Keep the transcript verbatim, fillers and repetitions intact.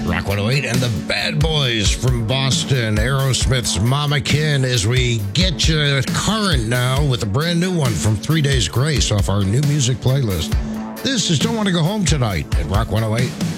Rock one oh eight and the Bad Boys from Boston, Aerosmith's Mama Kin, as we get you current now with a brand new one from Three Days Grace off our new music playlist. This is Don't Want to Go Home Tonight at Rock one oh eight.